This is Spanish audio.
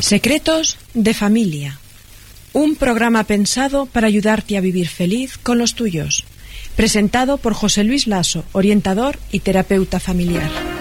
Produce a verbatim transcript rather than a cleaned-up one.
Secretos de familia. Un programa pensado para ayudarte a vivir feliz con los tuyos. Presentado por José Luis Lasso, orientador y terapeuta familiar.